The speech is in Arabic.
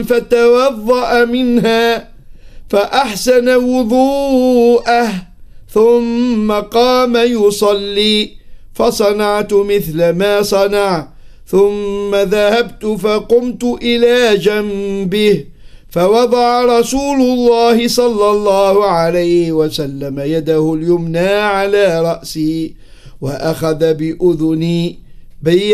فتوضأ منها فأحسن وضوءه ثم قام يصلي، فصنعت مثل ما صنع، ثم ذهبت فقمت إلى جنبه، فوضع رسول الله صلى الله عليه وسلم يده اليمنى على رأسي وأخذ بأذني